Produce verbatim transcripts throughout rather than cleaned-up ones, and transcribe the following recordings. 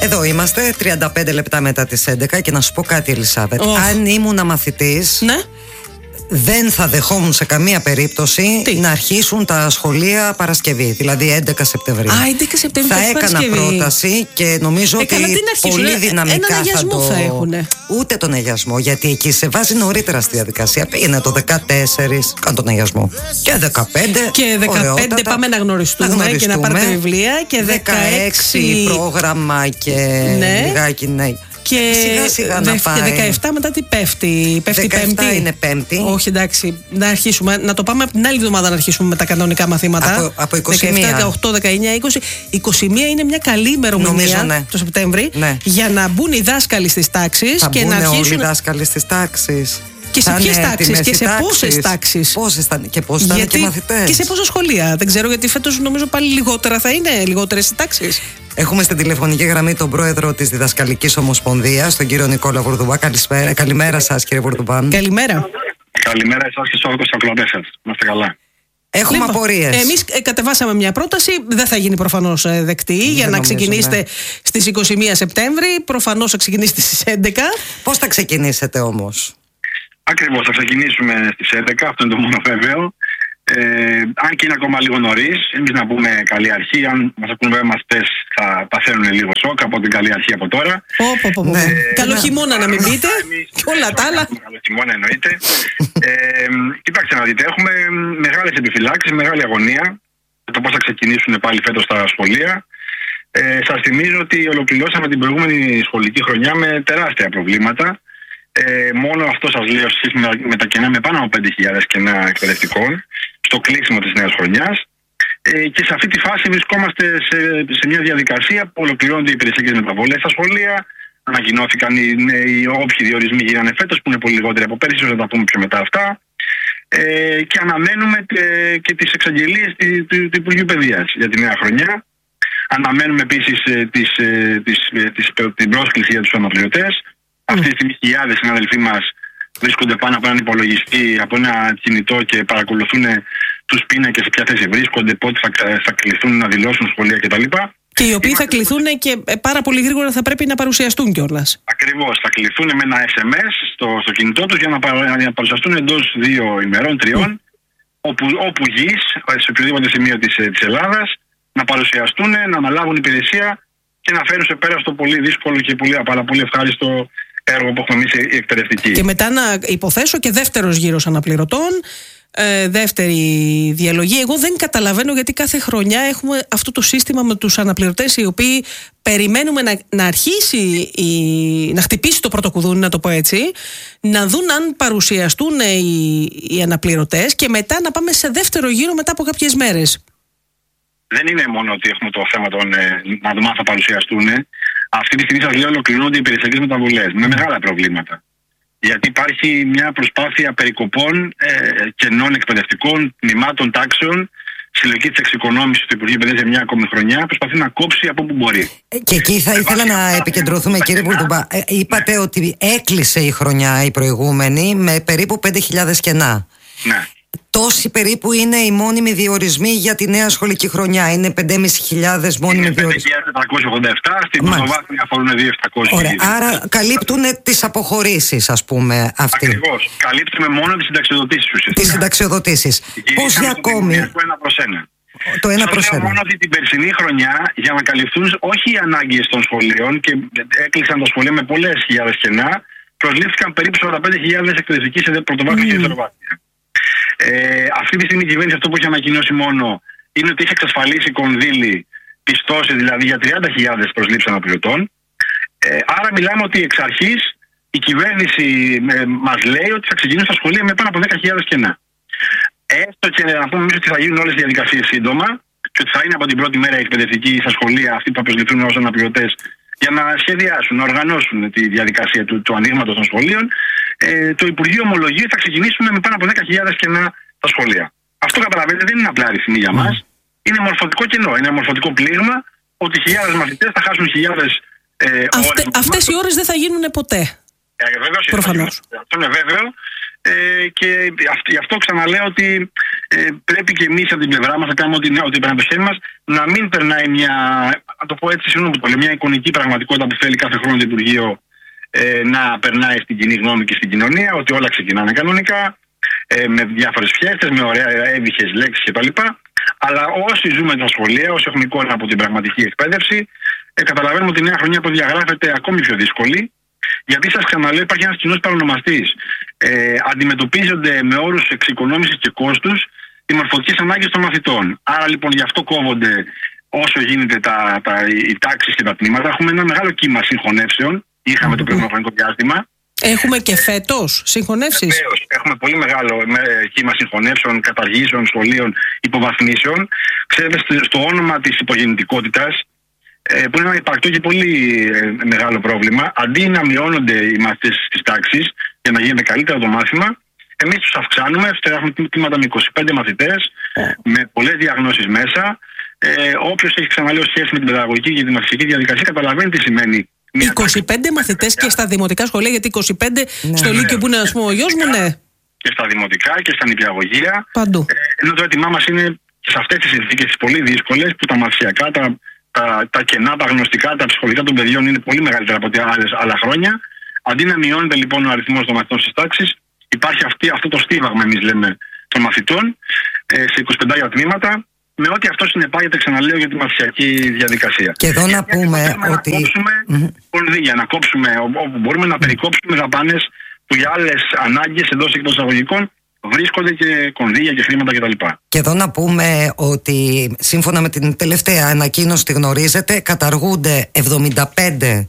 Εδώ είμαστε, τριάντα πέντε λεπτά μετά τις έντεκα, και να σου πω κάτι, Ελισάβετ. Oh. Αν ήμουν μαθητής, ναι, δεν θα δεχόμουν σε καμία περίπτωση Τι? να αρχίσουν τα σχολεία Παρασκευή, δηλαδή έντεκα Σεπτεμβρίου. Α, έντεκα Σεπτεμβρίου. Θα έκανα Παρασκευή. πρόταση και νομίζω ε, ότι καλά, πολύ δυναμικά ένα θα το. Θα έχουνε. Ούτε τον αγιασμό, γιατί εκεί σε βάζει νωρίτερα στη διαδικασία. Πήγαινε το δεκατέσσερα, κάνε τον αγιασμό. Και δεκαπέντε. Και δεκαπέντε πάμε να γνωριστούμε, να γνωριστούμε και να πάρετε βιβλία. Και δεκαέξι πρόγραμμα και ναι. λιγάκι, ναι. Και σιγά σιγά να πάει. δεκαεπτά μετά τι πέφτει, πέφτει δεκαεπτά Πέμπτη. Είναι Πέμπτη. Όχι, εντάξει, να αρχίσουμε. Να το πάμε από την άλλη εβδομάδα να αρχίσουμε με τα κανονικά μαθήματα. Από, από είκοσι μία. δεκαεπτά, δεκαοκτώ, δεκαεννιά, είκοσι. είκοσι μία είναι μια καλή ημερομηνία, ναι. το Σεπτέμβρη, ναι. για να μπουν οι δάσκαλοι στις τάξεις και να αρχίσουν. Όλοι οι δάσκαλοι στις τάξεις. Και σε ποιες τάξεις και σε πόσες τάξεις. Πόσες θα, και πόσες θα είναι και μαθητές. Και σε πόσα σχολεία. Δεν ξέρω, γιατί φέτος νομίζω πάλι λιγότερα θα είναι, λιγότερες οι τάξεις. Έχουμε στην τηλεφωνική γραμμή τον πρόεδρο της Διδασκαλικής Ομοσπονδίας, τον κύριο Νικόλα Βουρδουμπά. Καλησπέρα. Καλημέρα σας, κύριε Βουρδουμπά. Καλημέρα. Καλημέρα εσάς και στους ακροατές σας. Να είστε καλά. Έχουμε λοιπόν, απορίες. Εμείς κατεβάσαμε μια πρόταση, δεν θα γίνει προφανώς δεκτή, δεν για να νομίζω, ξεκινήσετε ναι. στις είκοσι μία Σεπτέμβρη. Προφανώς θα ξεκινήσετε στις έντεκα. Πώς θα ξεκινήσετε όμως? Ακριβώς, θα ξεκινήσουμε στις έντεκα, αυτό είναι το μόνο βέβαιο. Ε, αν και είναι ακόμα λίγο νωρίς, εμείς να πούμε καλή αρχή. Αν μας ακούν βέβαια μαθητές, θα παθαίνουν λίγο σοκ από την καλή αρχή από τώρα. Oh, oh, oh, oh. Ναι. Καλό χειμώνα να μην πείτε. Και όλα τα άλλα. Καλό χειμώνα εννοείται. ε, κοιτάξτε να δείτε, έχουμε μεγάλες επιφυλάξεις, μεγάλη αγωνία για το πώς θα ξεκινήσουν πάλι φέτος τα σχολεία. Ε, σας θυμίζω ότι ολοκληρώσαμε την προηγούμενη σχολική χρονιά με τεράστια προβλήματα. Ε, μόνο αυτό σας λέω, σχέση με τα κενά, με πάνω από πέντε χιλιάδες κενά εκπαιδευτικών στο κλείσιμο της νέας χρονιάς. Ε, και σε αυτή τη φάση βρισκόμαστε σε, σε μια διαδικασία που ολοκληρώνονται οι υπηρεσιακές μεταβολές στα σχολεία. Ανακοινώθηκαν οι, οι όποιοι διορισμοί γίνανε φέτος, που είναι πολύ λιγότεροι από πέρυσι, θα τα πούμε πιο μετά αυτά. Ε, και αναμένουμε και, και τις εξαγγελίες του, του, του Υπουργείου Παιδείας για τη νέα χρονιά. Αναμένουμε επίσης ε, τις, ε, τις, ε, τις, την πρόσκληση για τους αναπληρωτές. Mm. Αυτή τη στιγμή χιλιάδες συναδελφοί μας βρίσκονται πάνω από έναν υπολογιστή, από ένα κινητό, και παρακολουθούν τους πίνακες, σε ποια θέση βρίσκονται, πότε θα, θα κληθούν να δηλώσουν σχολεία κτλ. Και οι οποίοι Είμαστε... θα κληθούν και πάρα πολύ γρήγορα θα πρέπει να παρουσιαστούν κιόλας. Ακριβώς, θα κληθούν με ένα ες εμ ες στο, στο κινητό τους για να, παρα, να παρουσιαστούν εντός δύο ημερών, τριών, mm. όπου, όπου γης, σε οποιοδήποτε σημείο της, της Ελλάδας, να παρουσιαστούν, να αναλάβουν υπηρεσία και να φέρουν σε πέρα στο πολύ δύσκολο και πολύ, πάρα πολύ ευχάριστο έργο που έχουμε εμείς οι εκπαιδευτικοί. Και μετά να υποθέσω και δεύτερος γύρος αναπληρωτών, ε, δεύτερη διαλογή. Εγώ δεν καταλαβαίνω γιατί κάθε χρονιά έχουμε αυτό το σύστημα με τους αναπληρωτές, οι οποίοι περιμένουμε να, να αρχίσει, η, να χτυπήσει το πρώτο κουδούνι, να το πω έτσι, να δουν αν παρουσιαστούν οι, οι αναπληρωτές και μετά να πάμε σε δεύτερο γύρο μετά από κάποιες μέρες. Δεν είναι μόνο ότι έχουμε το θέμα των, ε, να δούμε αν θα παρουσιαστούν. Αυτή τη στιγμή σας λέω ολοκληρώνονται οι υπηρεσιακές μεταβολές με μεγάλα προβλήματα. Γιατί υπάρχει μια προσπάθεια περικοπών, ε, κενών εκπαιδευτικών, τμήματων, τάξεων. Συλλογική της εξοικονόμησης του Υπουργείου Παιδείας για μια ακόμη χρονιά προσπαθεί να κόψει από όπου μπορεί. Και εκεί θα ήθελα να επικεντρωθούμε, κύριε Βουρδουμπά. Ε, είπατε ότι έκλεισε η χρονιά η προηγούμενη με περίπου πέντε χιλιάδες κενά. Ναι. Τόσοι περίπου είναι οι μόνιμοι διορισμοί για τη νέα σχολική χρονιά. Είναι πέντε χιλιάδες πεντακόσιοι μόνιμοι διορισμοί. πέντε χιλιάδες τετρακόσια ογδόντα επτά, στην πρωτοβάθμια αφορούν δύο χιλιάδες επτακόσιοι. Ωραία, άρα καλύπτουν τις αποχωρήσεις, ας πούμε, αυτοί. Ακριβώς. Καλύπτουμε μόνο τις συνταξιοδοτήσεις ουσιαστικά. Τις συνταξιοδοτήσεις. Πώς για ακόμη? Το ένα προς ένα. Το ένα προς ένα. Μόνο ότι την περσινή χρονιά, για να καλυφθούν όχι οι ανάγκες των σχολείων, και έκλεισαν τα σχολεία με πολλές χιλιάδες κενά, προσλήφθηκαν περίπου σαράντα πέντε χιλιάδες εκπαιδευτικοί σε πρωτοβάθμια και δευτεροβάθμια. Ε, αυτή τη στιγμή η κυβέρνηση αυτό που έχει ανακοινώσει μόνο είναι ότι έχει εξασφαλίσει κονδύλι, πιστώσεις δηλαδή για τριάντα χιλιάδες προσλήψεις αναπληρωτών. Ε, άρα μιλάμε ότι εξ αρχής η κυβέρνηση ε, μας λέει ότι θα ξεκινήσουν στα σχολεία με πάνω από δέκα χιλιάδες κενά. Έστω και να πούμε εμείς ότι θα γίνουν όλες οι διαδικασίες σύντομα και ότι θα είναι από την πρώτη μέρα οι εκπαιδευτικοί στα σχολεία, αυτοί που θα προσληφθούν ως αναπληρωτές, για να σχεδιάσουν, να οργανώσουν τη διαδικασία του, του ανοίγματος των σχολείων. Ε, το Υπουργείο ομολογεί θα ξεκινήσουμε με πάνω από δέκα χιλιάδες κενά στα σχολεία. Αυτό καταλαβαίνετε δεν είναι απλά αριθμοί για μας. Είναι μορφωτικό κενό, είναι μορφωτικό πλήγμα ότι χιλιάδες μαθητές θα χάσουν χιλιάδες ε, Αυτε, ώρες. Αυτές οι ώρες δεν θα γίνουν ποτέ. Ε, βεβαίως, προφανώς. Αυτό είναι βέβαιο. Ε, και γι' αυτό ξαναλέω ότι ε, πρέπει και εμείς από την πλευρά μας να κάνουμε ό,τι, ό,τι πρέπει από το χέρι μας, να μην περνάει μια να το πω έτσι, συγγνώμη που το λέω, μια εικονική πραγματικότητα που θέλει κάθε χρόνο το Υπουργείο ε, να περνάει στην κοινή γνώμη και στην κοινωνία, ότι όλα ξεκινάνε κανονικά, ε, με διάφορες φιέστες, με ωραία έβυχες λέξεις κτλ. Αλλά όσοι ζούμε στα σχολεία, όσοι έχουμε εικόνα από την πραγματική εκπαίδευση, ε, καταλαβαίνουμε ότι η νέα χρονιά που διαγράφεται ακόμη πιο δύσκολη. Γιατί σας ξαναλέω, υπάρχει ένας κοινός παρονομαστής. Ε, αντιμετωπίζονται με όρους εξοικονόμησης και κόστους οι μορφωτικές ανάγκες των μαθητών. Άρα λοιπόν γι' αυτό κόβονται όσο γίνεται τα, τα, οι τάξεις και τα τμήματα. Έχουμε ένα μεγάλο κύμα συγχωνεύσεων. Είχαμε mm-hmm. το προηγούμενο χρονικό διάστημα. Έχουμε και φέτος συγχωνεύσεις. Βεβαίως. Έχουμε πολύ μεγάλο κύμα συγχωνεύσεων, καταργήσεων, σχολείων, υποβαθμίσεων. Ξέρετε, στο όνομα της υπογεννητικότητας, που είναι ένα υπαρκτό και πολύ μεγάλο πρόβλημα, αντί να μειώνονται οι μαθητές της τάξης για να γίνεται καλύτερο το μάθημα, εμείς τους αυξάνουμε. Έχουμε τμήματα με είκοσι πέντε μαθητές, με πολλές διαγνώσεις μέσα. Ε, όποιος έχει ξαναλέω σχέση με την παιδαγωγική και τη μαθησιακή διαδικασία, καταλαβαίνει τι σημαίνει. είκοσι πέντε μαθητές και στα δημοτικά σχολεία, γιατί είκοσι πέντε ναι, στο Λύκειο που είναι, ας πούμε, ο γιος μου, ναι. Και στα δημοτικά και στα νηπιαγωγεία. Παντού. Ε, ενώ το έτοιμά μας είναι σε αυτές τις συνθήκες πολύ δύσκολες, που τα μαθησιακά, τα, τα, τα κενά, τα γνωστικά, τα ψυχολογικά των παιδιών είναι πολύ μεγαλύτερα από ό,τι άλλες, άλλα χρόνια. Αντί να μειώνεται λοιπόν ο αριθμός των μαθητών στις τάξεις, υπάρχει αυτή, αυτό το στίβαγμα, εμείς λέμε, των μαθητών ε, σε είκοσι πέντε τμήματα, με ό,τι αυτό συνεπάγεται, ξαναλέω, για τη μαθησιακή διαδικασία. Και εδώ να πούμε να ότι. Να κόψουμε mm-hmm. κονδύλια, να κόψουμε όπου μπορούμε, να περικόψουμε δαπάνες που για άλλες ανάγκες εντός εκτός εισαγωγικών βρίσκονται και κονδύλια και χρήματα κτλ. Και εδώ να πούμε ότι σύμφωνα με την τελευταία ανακοίνωση, τη γνωρίζετε, καταργούνται εβδομήντα πέντε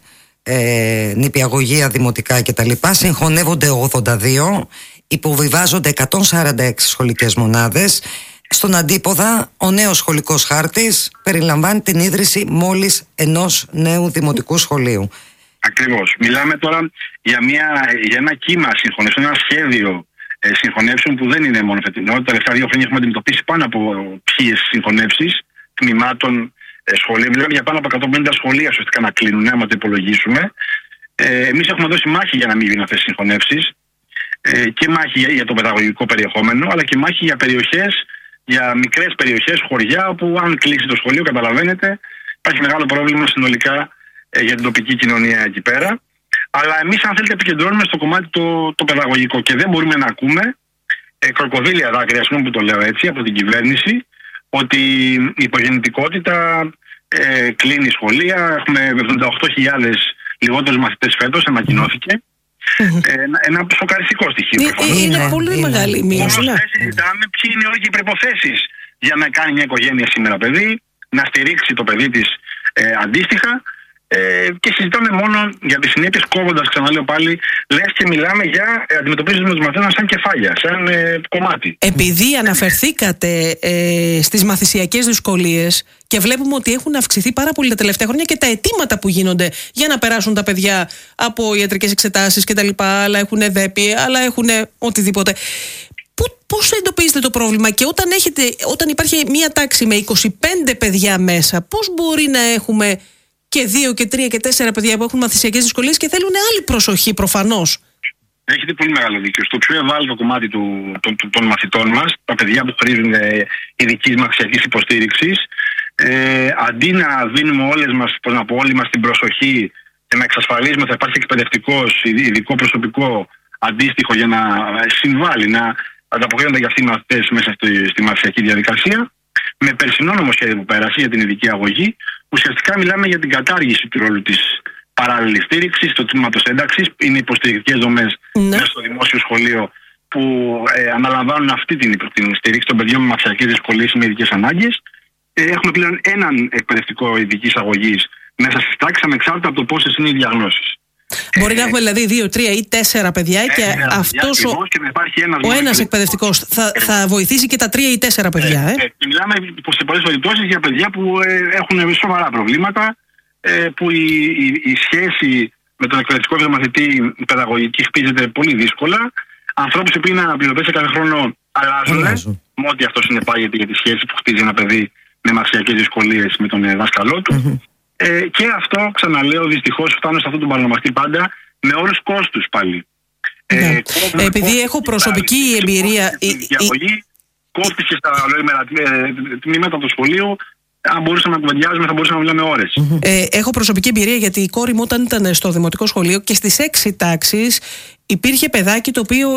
ε, νηπιαγωγεία, δημοτικά κτλ. Συγχωνεύονται ογδόντα δύο, υποβιβάζονται εκατόν σαράντα έξι σχολικές μονάδες. Στον αντίποδα, ο νέος σχολικός χάρτης περιλαμβάνει την ίδρυση μόλις ενός νέου δημοτικού σχολείου. Ακριβώς. Μιλάμε τώρα για, μια, για ένα κύμα συγχωνεύσεων, ένα σχέδιο ε, συγχωνεύσεων που δεν είναι μόνο φετινό. Τα τελευταία δύο χρόνια έχουμε αντιμετωπίσει πάνω από χίλιες συγχωνεύσεις τμήματων ε, σχολείων. Μιλάμε για πάνω από εκατόν πενήντα σχολεία ουσιαστικά να κλείνουν, άμα το υπολογίσουμε. Ε, εμείς έχουμε δώσει μάχη για να μην γίνουν αυτές οι συγχωνεύσεις. Ε, και μάχη για, για το παιδαγωγικό περιεχόμενο, αλλά και μάχη για περιοχές. Για μικρές περιοχές, χωριά, όπου αν κλείσει το σχολείο, καταλαβαίνετε, υπάρχει μεγάλο πρόβλημα συνολικά ε, για την τοπική κοινωνία εκεί πέρα. Αλλά εμείς, αν θέλετε, επικεντρώνουμε στο κομμάτι το, το παιδαγωγικό και δεν μπορούμε να ακούμε ε, κροκοδίλια δάκρυα, που το λέω έτσι, από την κυβέρνηση, ότι η υπογεννητικότητα ε, κλείνει σχολεία. Έχουμε εβδομήντα οκτώ χιλιάδες λιγότερους μαθητές φέτος, ανακοινώθηκε. Mm-hmm. Ένα, ένα σοκαριστικό στοιχείο. Είναι, είναι, είναι πολύ είναι, μεγάλη η μείωση. Όμως δεν συζητάμε ποιοι είναι όλοι και οι προϋποθέσεις για να κάνει μια οικογένεια σήμερα παιδί, να στηρίξει το παιδί της ε, αντίστοιχα, ε, και συζητάμε μόνο για τις συνέπειες, κόβοντας, ξαναλέω πάλι, λες και μιλάμε για ε, αντιμετωπίζουμε τους μαθαίνοντας σαν κεφάλια, σαν ε, κομμάτι. Επειδή αναφερθήκατε ε, στις μαθησιακές δυσκολίες και βλέπουμε ότι έχουν αυξηθεί πάρα πολύ τα τελευταία χρόνια και τα αιτήματα που γίνονται για να περάσουν τα παιδιά από ιατρικές εξετάσεις κτλ. Αλλά έχουν δέπη, αλλά έχουν οτιδήποτε. Πώς εντοπίζετε το πρόβλημα και όταν, έχετε, όταν υπάρχει μια τάξη με είκοσι πέντε παιδιά μέσα, πώς μπορεί να έχουμε και δύο και τρία και τέσσερα παιδιά που έχουν μαθησιακές δυσκολίες και θέλουν άλλη προσοχή προφανώς? Έχετε πολύ μεγάλο δίκιο. Στο πιο ευάλωτο κομμάτι του, των, των μαθητών μας, τα παιδιά που χρήζουν ειδικής μαθησιακής υποστήριξης, ε, αντί να δίνουμε όλες μας, πώς να πω, όλη μας την προσοχή και να εξασφαλίσουμε ότι θα υπάρχει εκπαιδευτικός, ειδικό προσωπικό αντίστοιχο για να συμβάλλει, να ανταποκρίνονται για αυτοί οι μαθητές μέσα στη, στη μαθησιακή διαδικασία, με περσινό νομοσχέδιο που πέρασε για την ειδική αγωγή, ουσιαστικά μιλάμε για την κατάργηση του ρόλου της παράλληλης στήριξης, του τμήματος ένταξης. Είναι υποστηρικτικές δομές ναι. μέσα στο δημόσιο σχολείο που ε, αναλαμβάνουν αυτή την, την στήριξη των παιδιών με μαθησιακές δυσκολίες ή με ειδικές ανάγκες. Ε, έχουμε πλέον έναν εκπαιδευτικό ειδικής αγωγής μέσα στις τάξεις, ανεξάρτητα από το πόσες είναι οι διαγνώσεις. Μπορεί ε, να έχουμε δηλαδή δύο, τρία ή τέσσερα παιδιά και ε, αυτός ο, και ένας, ο ένας εκπαιδευτικός θα, θα βοηθήσει και τα τρία ή τέσσερα παιδιά. Ε, ε. Ε, και μιλάμε σε πολλές περιπτώσεις για παιδιά που ε, έχουν σοβαρά προβλήματα, ε, που η, η, η σχέση με τον εκπαιδευτικό και τον μαθητή η παιδαγωγική χτίζεται πολύ δύσκολα. Ανθρώπους που είναι αναπληρωτές σε κάθε χρόνο αλλάζουν, με ό,τι αυτό συνεπάγεται για τη σχέση που χτίζει ένα παιδί με μαθησιακές δυσκολίες με τον δάσκαλό του. Mm-hmm. Ε, και αυτό, ξαναλέω, δυστυχώς φτάνω σε αυτόν τον παρονομαστή πάντα με όρους κόστους πάλι. Ναι. Ε, κόβουμε, επειδή κόβουμε, έχω προσωπική εμπειρία. Η διαγωγή κόστησε στα τμήματα του σχολείου αν μπορούσαμε να κουβεντιάζουμε, θα μπορούσαμε να μιλάμε ώρες. Ε, έχω προσωπική εμπειρία, γιατί η κόρη μου όταν ήταν στο δημοτικό σχολείο και στις έξι τάξεις υπήρχε παιδάκι το οποίο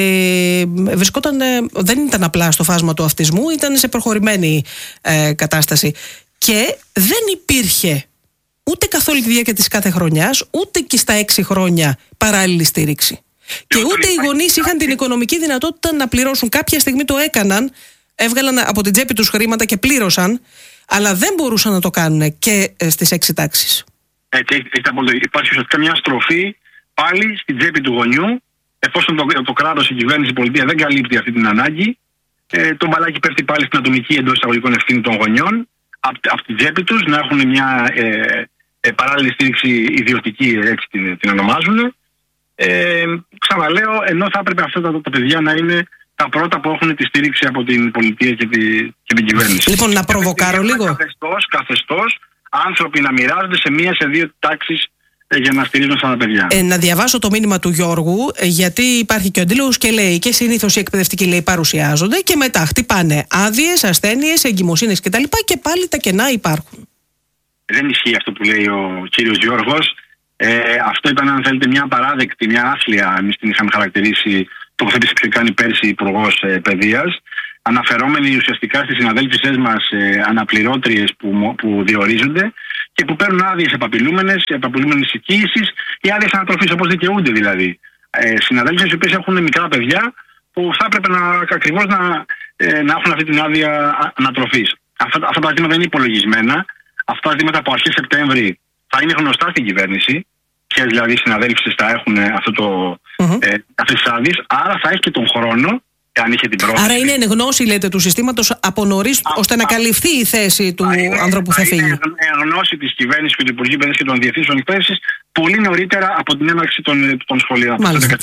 ε, βρισκόταν, ε, δεν ήταν απλά στο φάσμα του αυτισμού, ήταν σε προχωρημένη ε, κατάσταση. Και δεν υπήρχε ούτε καθ' όλη τη διάρκεια της κάθε χρονιάς, ούτε και στα έξι χρόνια παράλληλη στήριξη. Και ούτε οι γονείς είχαν την οικονομική δυνατότητα να πληρώσουν. Κάποια στιγμή το έκαναν, έβγαλαν από την τσέπη τους χρήματα και πλήρωσαν, αλλά δεν μπορούσαν να το κάνουν και στις έξι τάξεις. Ε, υπάρχει ουσιαστικά μια στροφή πάλι στην τσέπη του γονιού, εφόσον το, το κράτος, η κυβέρνηση, η πολιτεία δεν καλύπτει αυτή την ανάγκη. Ε, το μπαλάκι πέφτει πάλι στην ατομική εντός εισαγωγικών ευθύνη των γονιών, από, από την τσέπη τους, να έχουν μια ε, ε, παράλληλη στήριξη ιδιωτική, έτσι την, την ονομάζουν. Ε, ξαναλέω, ενώ θα έπρεπε αυτά τα, τα παιδιά να είναι τα πρώτα που έχουν τη στήριξη από την πολιτεία και, τη, και την κυβέρνηση. Λοιπόν, να προβοκάρω λίγο. Καθεστώς, καθεστώς, άνθρωποι να μοιράζονται σε μία, σε δύο τάξεις ε, για να στηρίζουν αυτά τα παιδιά. Ε, να διαβάσω το μήνυμα του Γιώργου, ε, γιατί υπάρχει και ο αντίλογος και λέει και συνήθως οι εκπαιδευτικοί, λέει, παρουσιάζονται και μετά χτυπάνε άδειες, ασθένειες, εγκυμοσύνες κτλ. Και πάλι τα κενά υπάρχουν. Δεν ισχύει αυτό που λέει ο κύριος Γιώργος. Ε, αυτό ήταν, αν θέλετε, μια απαράδεκτη, μια άθλια, εμείς την είχαμε χαρακτηρίσει, τοποθέτηση που είχε κάνει πέρσι Υπουργός ε, Παιδείας, αναφερόμενοι ουσιαστικά στις συναδέλφισές μας ε, αναπληρώτριες που, που διορίζονται και που παίρνουν άδειες επαπειλούμενες, επαπειλούμενες οικίησης ή άδειες ανατροφής, όπως δικαιούνται δηλαδή. Ε, συναδέλφισες οι οποίες έχουν μικρά παιδιά που θα έπρεπε να, ακριβώς να, ε, να έχουν αυτή την άδεια ανατροφής. Αυτά, αυτά τα ζητήματα είναι υπολογισμένα. Αυτά τα ζητήματα από αρχές Σεπτέμβρη θα είναι γνωστά στην κυβέρνηση. Ποιες δηλαδή συναδέλφισες θα έχουν αυτό το, mm-hmm. ε, αυτές τις άδειες. Άρα θα έχει και τον χρόνο, αν είχε την πρόθεση. Άρα είναι εν γνώση, λέτε, του συστήματος από νωρίς, ώστε α, να καλυφθεί η θέση του είναι, άνθρωπου που θα φύγει. Είναι εν γνώση της κυβέρνησης και του Υπουργείου Παιδείας και των Διευθύνσεων Εκπαίδευσης πολύ νωρίτερα από την έναρξη των, των σχολείων.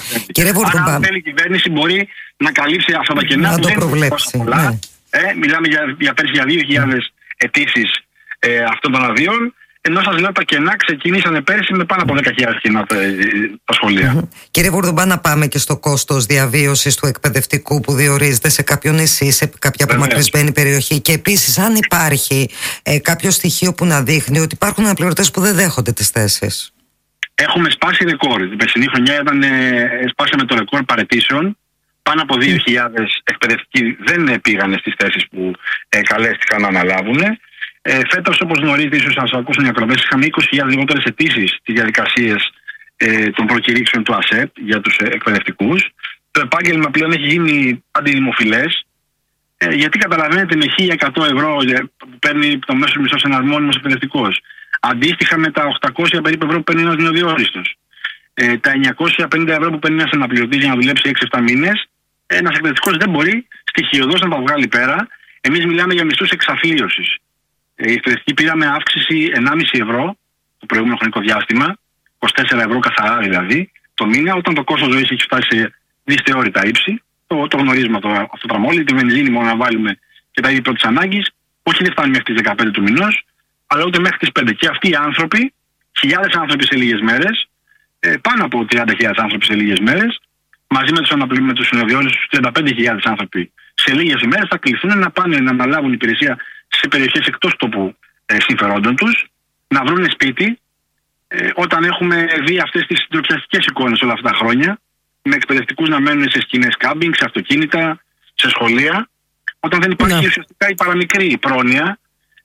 Άρα, αν θέλει η κυβέρνηση, μπορεί να καλύψει αυτά τα κενά. Να το προβλέψει. Πολλά. Ναι. Ε, μιλάμε για, για πέρσι για δύο χιλιάδες αιτήσεις ε, αυτών των αδειών. Ενώ σας λέω, τα κενά ξεκίνησαν πέρσι με πάνω από δέκα χιλιάδες κενά τα, τα σχολεία. Mm-hmm. Κύριε Βουρδουμπά, να πάμε και στο κόστος διαβίωσης του εκπαιδευτικού που διορίζεται σε κάποιο νησί, σε κάποια απομακρυσμένη περιοχή. Και επίσης, αν υπάρχει ε, κάποιο στοιχείο που να δείχνει ότι υπάρχουν αναπληρωτές που δεν δέχονται τις θέσεις. Έχουμε σπάσει ρεκόρ. Την περσινή χρονιά ήταν, ε, σπάσαμε το ρεκόρ παραιτήσεων. Πάνω από δύο χιλιάδες εκπαιδευτικοί δεν πήγανε στις θέσεις που ε, καλέστηκαν να αναλάβουν. Ε, φέτος, όπως γνωρίζετε, ίσως να σας ακούσουν οι ακροατές, είχαμε είκοσι χιλιάδες λιγότερες αιτήσεις στις διαδικασίες ε, των προκηρύξεων του ΑΣΕΠ για τους ε, εκπαιδευτικούς. Το επάγγελμα πλέον έχει γίνει αντιδημοφιλές, ε, γιατί καταλαβαίνετε, με χίλια εκατό ευρώ που παίρνει το μέσος μισθός ένας μόνιμος εκπαιδευτικός, αντίστοιχα με τα οκτακόσια περίπου ευρώ που παίρνει ένας νεοδιόριστος, ε, τα εννιακόσια πενήντα ευρώ που παίρνει ένας αναπληρωτής για να δουλέψει έξι επτά μήνες, ένας εκπαιδευτικός δεν μπορεί στοιχειωδώς να τα βγάλει πέρα. Εμείς μιλάμε για μισθούς εξαθλίωσης. Οι εκπαιδευτικοί πήραμε αύξηση ενάμιση ευρώ το προηγούμενο χρονικό διάστημα, είκοσι τέσσερα ευρώ καθαρά δηλαδή, το μήνα, όταν το κόστος ζωής έχει φτάσει σε δυσθεώρητα ύψη. Το, το γνωρίζουμε το, αυτό το τραμόλι, τη βενζίνη μόνο να βάλουμε και τα είδη πρώτης ανάγκης, όχι δεν φτάνει μέχρι τις δεκαπέντε του μηνός, αλλά ούτε μέχρι τις πέντε. Και αυτοί οι άνθρωποι, χιλιάδες άνθρωποι σε λίγες μέρες, ε, πάνω από τριάντα χιλιάδες άνθρωποι σε λίγες μέρες, μαζί με τους αναπληρωτές, με τους συνοδειώνες, τους τριάντα πέντε χιλιάδες άνθρωποι σε λίγες ημέρες θα κληθούν να πάνε να αναλάβουν υπηρεσία σε περιοχές εκτός τόπου ε, συμφερόντων τους, να βρουν σπίτι, ε, όταν έχουμε δει αυτές τις ντροπιαστικές εικόνες όλα αυτά τα χρόνια, με εκπαιδευτικούς να μένουν σε σκηνές κάμπινγκ, σε αυτοκίνητα, σε σχολεία, όταν δεν υπάρχει ναι. ουσιαστικά η παραμικρή πρόνοια,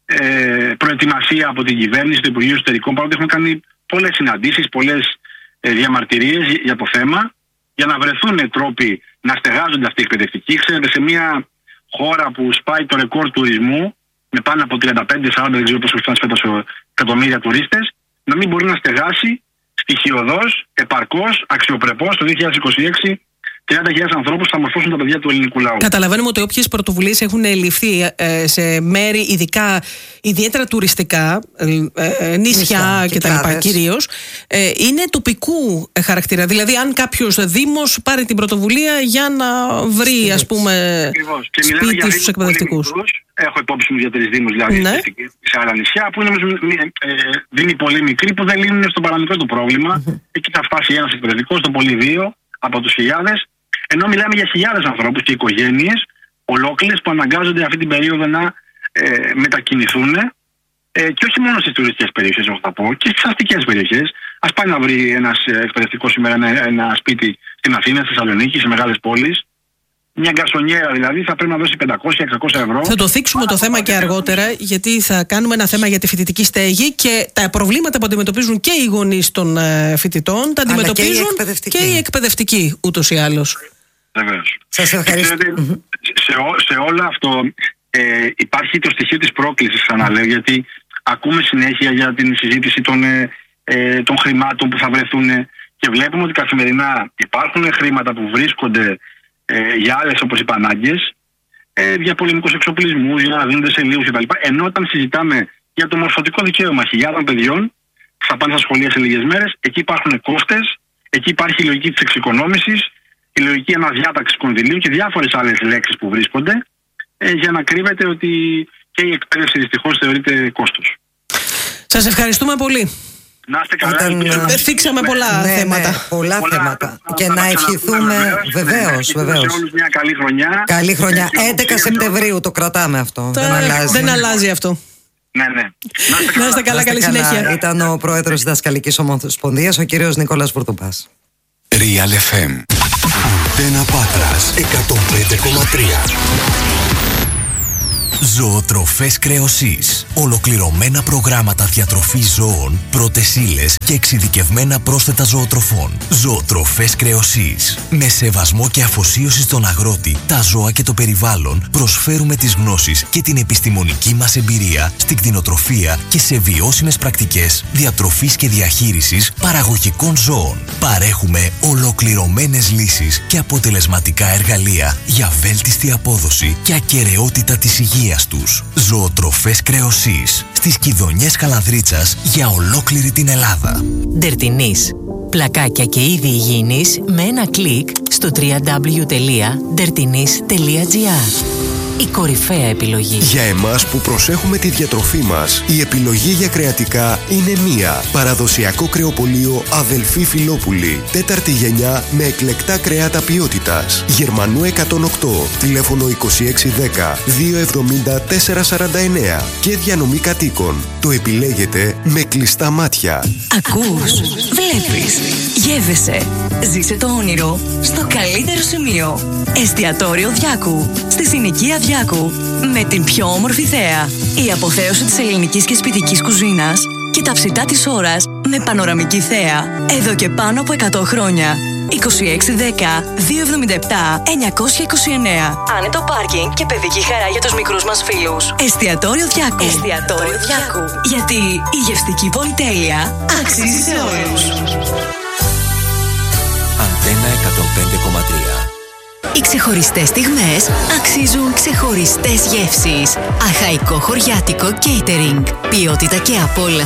ε, προετοιμασία από την κυβέρνηση, το Υπουργείο Εσωτερικών, παρότι έχουμε κάνει πολλές συναντήσεις, πολλές ε, διαμαρτυρίες για το θέμα, για να βρεθούν τρόποι να στεγάζονται αυτοί οι εκπαιδευτικοί. Ξέρετε, σε μια χώρα που σπάει το ρεκόρ τουρισμού, με πάνω από τριάντα πέντε σαράντα, δεν ξέρω πόσο φτάνει φέτος εκατομμύρια τουρίστες, να μην μπορεί να στεγάσει στοιχειωδώς, επαρκώς, αξιοπρεπώς το δύο χιλιάδες είκοσι έξι τριάντα χιλιάδες ανθρώπους θα μορφώσουν τα παιδιά του ελληνικού λαού. Καταλαβαίνουμε ότι όποιες πρωτοβουλίες έχουν ληφθεί ε, σε μέρη ειδικά, ιδιαίτερα τουριστικά, ε, ε, νησιά κτλ. Κυρίως, ε, είναι τοπικού χαρακτήρα. Δηλαδή, αν κάποιος δήμος πάρει την πρωτοβουλία για να βρει, ας πούμε, σπίτι στους εκπαιδευτικούς. Έχω υπόψη μου δύο-τρεις δήμους, δηλαδή ναι. σε άλλα νησιά, που είναι ε, δήμοι πολύ μικροί, που δεν λύνουν στο παραμικρό το πρόβλημα. Mm-hmm. Εκεί θα φτάσει ένας εκπαιδευτικός, το πολύ δύο από τους χιλιάδες. Ενώ μιλάμε για χιλιάδες ανθρώπους και οικογένειες ολόκληρες που αναγκάζονται αυτή την περίοδο να ε, μετακινηθούν ε, και όχι μόνο στις τουριστικές περιοχές, εγώ θα πω, και στις αστικές περιοχές. Ας πάει να βρει ένας εκπαιδευτικός σήμερα ένα, ένα σπίτι στην Αθήνα, στη Θεσσαλονίκη, σε μεγάλες πόλεις. Μια γκαρσονιέρα δηλαδή θα πρέπει να δώσει πεντακόσια με εξακόσια ευρώ. Θα το θίξουμε το θέμα και αργότερα, γιατί θα κάνουμε ένα θέμα για τη φοιτητική στέγη και τα προβλήματα που αντιμετωπίζουν και οι γονείς των φοιτητών, τα αντιμετωπίζουν και οι, και οι εκπαιδευτικοί ούτως ή άλλως. Βεβαίως. Σας ευχαριστώ. Σε, σε όλο αυτό ε, υπάρχει το στοιχείο της πρόκλησης, ξαναλέω, γιατί ακούμε συνέχεια για την συζήτηση των, ε, των χρημάτων που θα βρεθούν και βλέπουμε ότι καθημερινά υπάρχουν χρήματα που βρίσκονται ε, για άλλες, όπως είπα, ανάγκες, ε, για πολεμικούς εξοπλισμούς, για να δίνονται σε λίγους κτλ. Ενώ όταν συζητάμε για το μορφωτικό δικαίωμα χιλιάδων παιδιών που θα πάνε στα σχολεία σε λίγες μέρες, εκεί υπάρχουν κόστες, εκεί υπάρχει η λογική της εξοικονόμησης, η λογική αναδιάταξης κονδυλίων και διάφορες άλλες λέξεις που βρίσκονται, ε, για να κρύβεται ότι και η εκπαίδευση δυστυχώς θεωρείται κόστος. Σας ευχαριστούμε πολύ. Να είστε καλά. Θίξαμε πολλά ναι, θέματα. Ναι, πολλά, πολλά θέματα. Και να ευχηθούμε, βεβαίως, βεβαίως. Σε όλους μια καλή χρονιά. Καλή χρονιά. έντεκα Σεπτεμβρίου το κρατάμε αυτό. Τα, δεν αλλάζει. Δεν αλλάζει αυτό. Ναι, ναι. Να είστε καλά, καλή συνέχεια. Ήταν ο πρόεδρος της Δασκαλικής Ομοσπονδίας, ο κύριος Νίκολας Βουρτουπάς. Real εφ εμ. Αντένα Πάτρας εκατόν πέντε κόμμα τρία. Ζωοτροφές Κρεοσής. Ολοκληρωμένα προγράμματα διατροφής ζώων, πρώτες ύλες και εξειδικευμένα πρόσθετα ζωοτροφών. Ζωοτροφές Κρεοσής. Με σεβασμό και αφοσίωση στον αγρότη, τα ζώα και το περιβάλλον, προσφέρουμε τις γνώσεις και την επιστημονική μας εμπειρία στην κτηνοτροφία και σε βιώσιμες πρακτικές διατροφής και διαχείρισης παραγωγικών ζώων. Παρέχουμε ολοκληρωμένες λύσεις και αποτελεσματικά εργαλεία για βέλτιστη απόδοση και ακεραιότητα της υγείας τους. Ζωοτροφές Κρεοσής στις Κιδωνιές Καλανδρίτσας για ολόκληρη την Ελλάδα. Ντερτινής. Πλακάκια και είδη υγιεινής με ένα κλικ στο double-u double-u double-u τελεία ντερτινής τελεία τζι άρ. Η κορυφαία επιλογή. Για εμάς που προσέχουμε τη διατροφή μας, η επιλογή για κρεατικά είναι μία. Παραδοσιακό κρεοπωλείο Αδελφή Φιλόπουλη. Τέταρτη γενιά με εκλεκτά κρέατα ποιότητας. Γερμανού εκατόν οκτώ. Τηλέφωνο είκοσι έξι δέκα διακόσια εβδομήντα τέσσερα σαράντα εννέα. Και διανομή κατοίκων. Το επιλέγετε με κλειστά μάτια. Ακούς, βλέπεις, γεύεσαι. Ζήσε το όνειρο στο καλύτερο σημείο. Εστιατόριο Διάκου. Στη συνοικία Διάκου. Με την πιο όμορφη θέα. Η αποθέωση της ελληνικής και σπιτικής κουζίνας και τα ψητά της ώρας με πανοραμική θέα. Εδώ και πάνω από εκατό χρόνια. είκοσι έξι δέκα διακόσια εβδομήντα επτά εννιακόσια είκοσι εννέα. Άνετο πάρκινγκ και παιδική χαρά για τους μικρούς μας φίλους. Εστιατόριο Διάκου. Εστιατόριο Διάκου. Γιατί η γευστική πολυτέλεια αξίζει σε όλους. Αντένα εκατόν πέντε κόμμα τρία. Οι ξεχωριστές στιγμές αξίζουν ξεχωριστές γεύσεις. Αχαϊκό χωριάτικο catering. Ποιότητα και απόλαυση